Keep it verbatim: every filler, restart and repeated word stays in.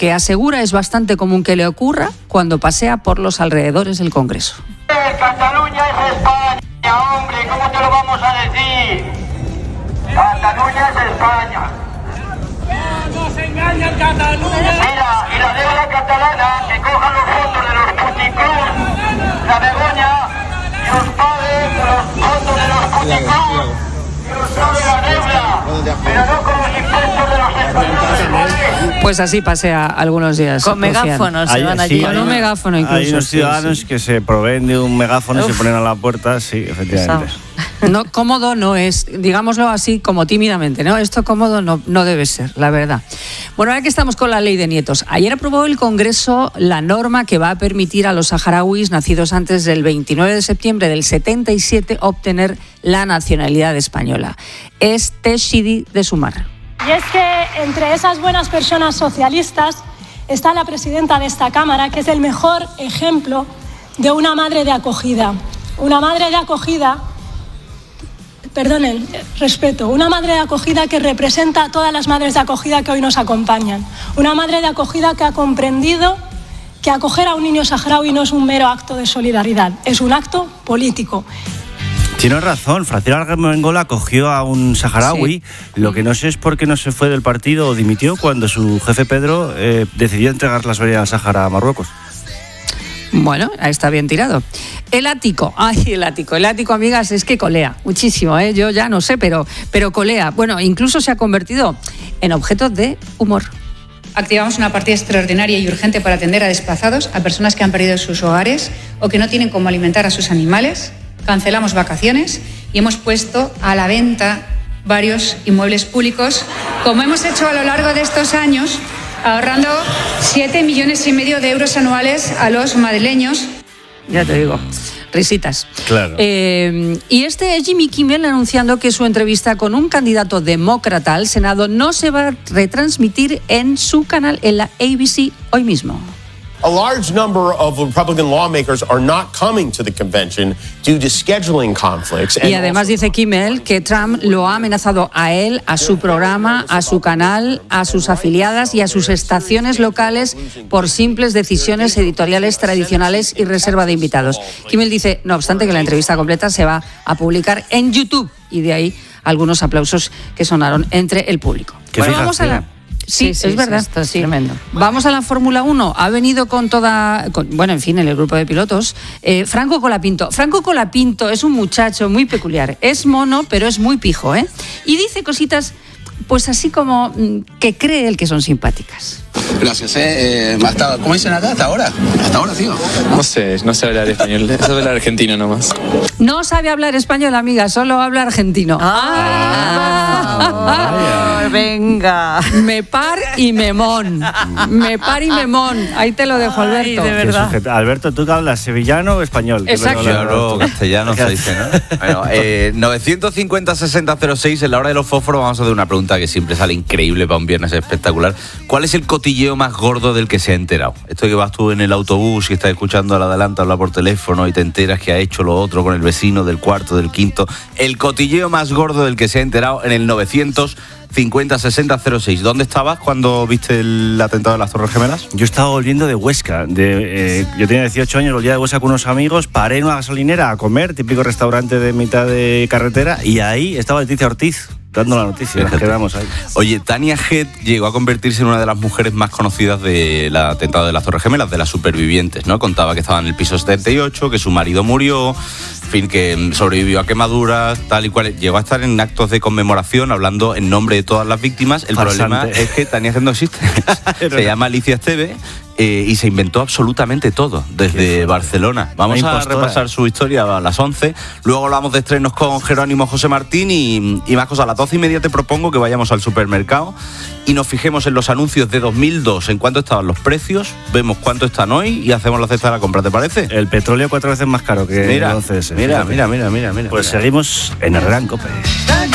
que asegura es bastante común que le ocurra cuando pasea por los alrededores del Congreso. Cataluña es España, hombre, ¿cómo te lo vamos a decir? Cataluña es España. ¡Nos engañan Cataluña! Mira, y la deuda catalana, que cojan los fondos de los puticlubs, la Begoña, y os paguen los fondos de los puticlubs, y os pague la deuda, pero no con los impuestos de los españoles, ¿vale? Pues así pasea algunos días. Con megáfonos se van allí. Sí, con un megáfono incluso. Hay unos ciudadanos sí, sí. que se proveen de un megáfono y se ponen a la puerta, sí, efectivamente. No, cómodo no es, digámoslo así como tímidamente, ¿no? Esto cómodo no, no debe ser, la verdad. Bueno, ahora que estamos con la ley de nietos, ayer aprobó el Congreso la norma que va a permitir a los saharauis nacidos antes del veintinueve de septiembre del setenta y siete obtener la nacionalidad española. Es Teshidi de Sumar. Y es que entre esas buenas personas socialistas está la presidenta de esta Cámara, que es el mejor ejemplo de una madre de acogida. Una madre de acogida... Perdonen, respeto, una madre de acogida que representa a todas las madres de acogida que hoy nos acompañan. Una madre de acogida que ha comprendido que acoger a un niño saharaui no es un mero acto de solidaridad, es un acto político. Tienes razón, Francina Armengol acogió a un saharaui, sí. Lo que no sé es por qué no se fue del partido o dimitió cuando su jefe Pedro eh, decidió entregar la soberanía al Sáhara a Marruecos. Bueno, está bien tirado. El ático, ay, el ático, el ático, amigas, es que colea muchísimo, ¿eh? Yo ya no sé, pero, pero colea. Bueno, incluso se ha convertido en objeto de humor. Activamos una partida extraordinaria y urgente para atender a desplazados, a personas que han perdido sus hogares o que no tienen cómo alimentar a sus animales. Cancelamos vacaciones y hemos puesto a la venta varios inmuebles públicos, como hemos hecho a lo largo de estos años, ahorrando siete millones y medio de euros anuales a los madrileños. Ya te digo, risitas. Claro. Eh, y este es Jimmy Kimmel anunciando que su entrevista con un candidato demócrata al Senado no se va a retransmitir en su canal, en la A B C, hoy mismo. A large number of Republican lawmakers are not coming to the convention due to scheduling conflicts. Y además dice Kimmel que Trump lo ha amenazado a él, a su programa, a su canal, a sus afiliadas y a sus estaciones locales por simples decisiones editoriales tradicionales y reserva de invitados. Kimmel dice, no obstante, que la entrevista completa se va a publicar en YouTube y de ahí algunos aplausos que sonaron entre el público. Bueno, vamos a la... Sí, sí, sí, es verdad. Esto es sí. tremendo. Vamos a la Fórmula uno. Ha venido con toda... Con, bueno, en fin, en el grupo de pilotos. Eh, Franco Colapinto. Franco Colapinto es un muchacho muy peculiar. Es mono, pero es muy pijo, ¿eh? Y dice cositas, pues así como mmm, que cree él que son simpáticas. Gracias, ¿eh? eh hasta, ¿Cómo dicen acá? ¿Hasta ahora? ¿Hasta ahora, tío? No sé, no sé hablar español, sabe hablar argentino nomás. No sabe hablar español, amiga, solo habla argentino. ¡Ah! ah, ah venga. Me par y memón. Me par y memón. Ahí te lo dejo, Alberto. Ay, de verdad. Alberto, ¿tú que hablas sevillano o español? Exacto. Yo hablo castellano, se dice, ¿no? Bueno, eh, novecientos cincuenta sesenta cero seis, en la hora de los fósforos, vamos a hacer una pregunta que siempre sale increíble para un viernes espectacular. ¿Cuál es el cotilleo más gordo del que se ha enterado? Esto que vas tú en el autobús y estás escuchando al adelante hablar por teléfono y te enteras que ha hecho lo otro con el vecino del cuarto, del quinto. El cotilleo más gordo del que se ha enterado en el novecientos cincuenta sesenta cero seis. ¿Dónde estabas cuando viste el atentado de las Torres Gemelas? Yo estaba volviendo de Huesca. De, eh, yo tenía dieciocho años, volvía de Huesca con unos amigos, paré en una gasolinera a comer, típico restaurante de mitad de carretera, y ahí estaba Leticia Ortiz dando la noticia. Nos quedamos ahí. Oye, Tania Head llegó a convertirse en una de las mujeres más conocidas del atentado de las Torres Gemelas, de las supervivientes, ¿no? Contaba que estaba en el piso setenta y ocho, que su marido murió, en fin, que sobrevivió a quemaduras, tal y cual. Llegó a estar en actos de conmemoración hablando en nombre de todas las víctimas. El Farsante. Problema es que Tania Head no existe. Se llama Alicia Esteve. Eh, y se inventó absolutamente todo desde Barcelona. Vamos a repasar su historia a las once. Luego hablamos de estrenos con Jerónimo José Martín y, y más cosas. A las doce y media te propongo que vayamos al supermercado y nos fijemos en los anuncios de dos mil dos, en cuánto estaban los precios, vemos cuánto están hoy y hacemos la cesta de la compra, ¿te parece? El petróleo cuatro veces más caro que mira, el once ese. Mira, mira, mira, mira, mira. Pues mira. seguimos en Herrera en COPE.